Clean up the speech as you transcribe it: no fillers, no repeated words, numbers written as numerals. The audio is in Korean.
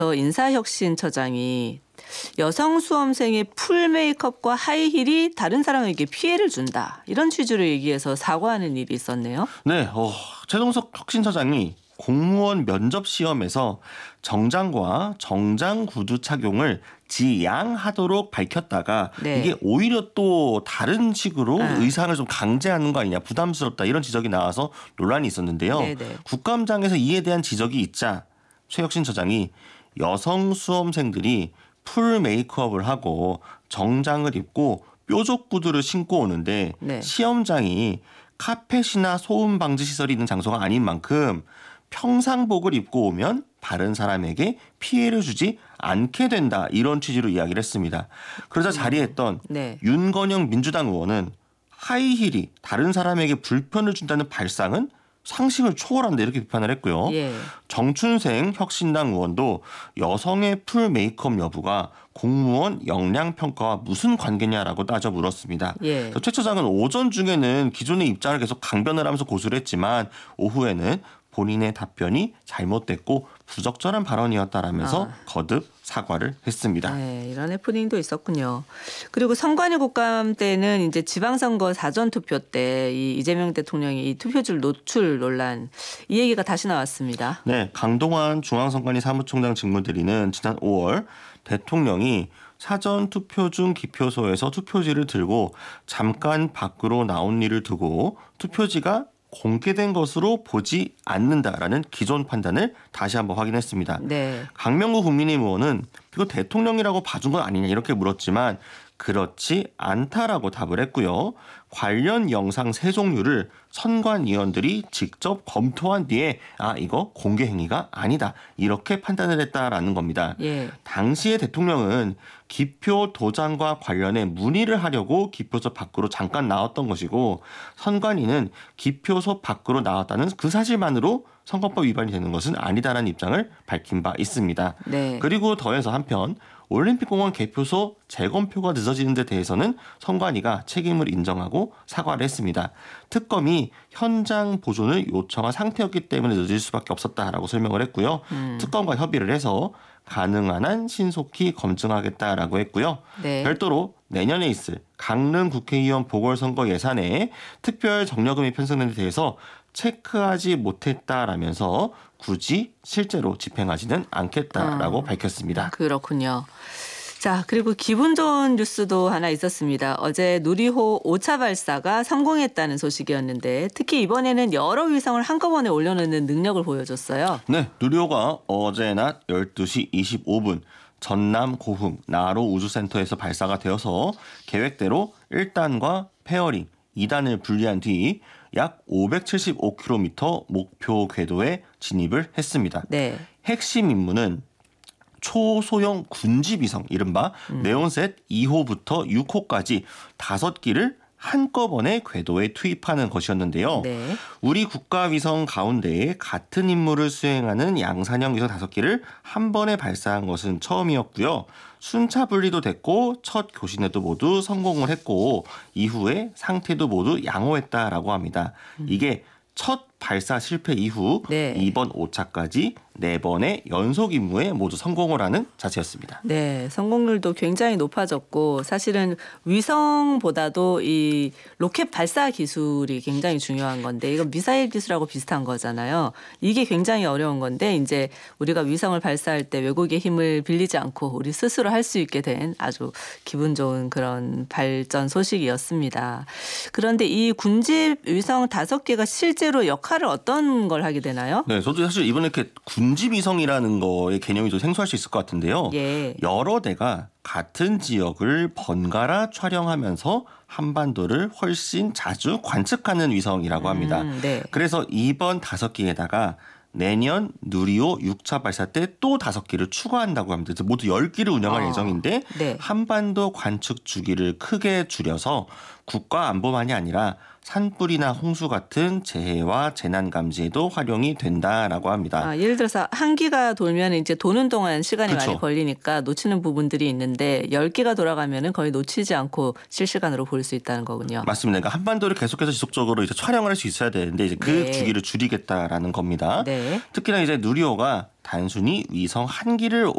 인사혁신처장이 여성 수험생의 풀 메이크업과 하이힐이 다른 사람에게 피해를 준다. 이런 취지로 얘기해서 사과하는 일이 있었네요. 네, 최동석 혁신처장이 공무원 면접 시험에서 정장과 정장 구두 착용을 지양하도록 밝혔다가 네. 이게 오히려 또 다른 식으로 의상을 좀 강제하는 거 아니냐, 부담스럽다 이런 지적이 나와서 논란이 있었는데요. 네네. 국감장에서 이에 대한 지적이 있자 최 혁신처장이 여성 수험생들이 풀 메이크업을 하고 정장을 입고 뾰족 구두를 신고 오는데 네. 시험장이 카펫이나 소음 방지 시설이 있는 장소가 아닌 만큼 평상복을 입고 오면 다른 사람에게 피해를 주지 않게 된다. 이런 취지로 이야기를 했습니다. 그러자 자리했던 네. 윤건영 민주당 의원은 하이힐이 다른 사람에게 불편을 준다는 발상은 상식을 초월한다 이렇게 비판을 했고요. 예. 정춘생 혁신당 의원도 여성의 풀 메이크업 여부가 공무원 역량 평가와 무슨 관계냐라고 따져 물었습니다. 예. 최 처장은 오전 중에는 기존의 입장을 계속 강변을 하면서 고수를 했지만 오후에는 본인의 답변이 잘못됐고 부적절한 발언이었다라면서 거듭 사과를 했습니다. 네, 이런 해프닝도 있었군요. 그리고 선관위 국감 때는 이제 지방선거 사전투표 때 이 이재명 대통령이 이 투표줄 노출 논란 이 얘기가 다시 나왔습니다. 네, 강동환 중앙선관위 사무총장 직무대리는 지난 5월 대통령이 사전투표 중 기표소에서 투표지를 들고 잠깐 밖으로 나온 일을 두고 투표지가 공개된 것으로 보지 않는다라는 기존 판단을 다시 한번 확인했습니다. 네. 강명구 국민의힘 의원은 이거 대통령이라고 봐준 건 아니냐 이렇게 물었지만 그렇지 않다라고 답을 했고요. 관련 영상 세 종류를 선관위원들이 직접 검토한 뒤에 이거 공개 행위가 아니다 이렇게 판단을 했다라는 겁니다. 예. 당시에 대통령은 기표 도장과 관련해 문의를 하려고 기표소 밖으로 잠깐 나왔던 것이고 선관위는 기표소 밖으로 나왔다는 그 사실만으로 선거법 위반이 되는 것은 아니다라는 입장을 밝힌 바 있습니다. 네. 그리고 더해서 한편 올림픽공원 개표소 재검표가 늦어지는 데 대해서는 선관위가 책임을 인정하고 사과를 했습니다. 특검이 현장 보존을 요청한 상태였기 때문에 늦어질 수밖에 없었다라고 설명을 했고요. 특검과 협의를 해서 가능한 한 신속히 검증하겠다라고 했고요. 네. 별도로 내년에 있을 강릉 국회의원 보궐선거 예산에 특별 정려금이 편성된 데 대해서 체크하지 못했다라면서 굳이 실제로 집행하지는 않겠다라고 밝혔습니다. 그렇군요. 자, 그리고 기분 좋은 뉴스도 하나 있었습니다. 어제 누리호 5차 발사가 성공했다는 소식이었는데 특히 이번에는 여러 위성을 한꺼번에 올려놓는 능력을 보여줬어요. 네, 누리호가 어제 낮 12시 25분 전남 고흥 나로 우주센터에서 발사가 되어서 계획대로 1단과 페어링 2단을 분리한 뒤 약 575km 목표 궤도에 진입을 했습니다. 네. 핵심 임무는 초소형 군집위성 이른바 네온셋 2호부터 6호까지 5기를 한꺼번에 궤도에 투입하는 것이었는데요. 네. 우리 국가위성 가운데 같은 임무를 수행하는 양산형 위성 5기를 한 번에 발사한 것은 처음이었고요. 순차 분리도 됐고 첫 교신에도 모두 성공을 했고 이후에 상태도 모두 양호했다라고 합니다. 이게 첫 발사 실패 이후 네. 이번 5차까지 4번의 연속 임무에 모두 성공을 하는 자체였습니다. 네, 성공률도 굉장히 높아졌고 사실은 위성보다도 이 로켓 발사 기술이 굉장히 중요한 건데 이건 미사일 기술하고 비슷한 거잖아요. 이게 굉장히 어려운 건데 이제 우리가 위성을 발사할 때 외국의 힘을 빌리지 않고 우리 스스로 할 수 있게 된 아주 기분 좋은 그런 발전 소식이었습니다. 그런데 이 군집 위성 5개가 실제로 역할을 어떤 걸 하게 되나요? 네, 저도 사실 이번에 이렇게 군집위성이라는 거의 개념이 좀 생소할 수 있을 것 같은데요. 예. 여러 대가 같은 지역을 번갈아 촬영하면서 한반도를 훨씬 자주 관측하는 위성이라고 합니다. 네. 그래서 이번 5기에다가 내년 누리호 6차 발사 때 또 5기를 추가한다고 합니다. 모두 10기를 운영할 예정인데 네. 한반도 관측 주기를 크게 줄여서 국가 안보만이 아니라 산불이나 홍수 같은 재해와 재난 감지에도 활용이 된다라고 합니다. 예를 들어서 한 기가 돌면 이제 도는 동안 시간이 그렇죠. 많이 걸리니까 놓치는 부분들이 있는데 10기가 돌아가면은 거의 놓치지 않고 실시간으로 볼 수 있다는 거군요. 맞습니다. 그러니까 한반도를 계속해서 지속적으로 이제 촬영을 할 수 있어야 되는데 이제 그 네. 주기를 줄이겠다라는 겁니다. 네. 특히나 이제 누리호가 단순히 위성 한 기를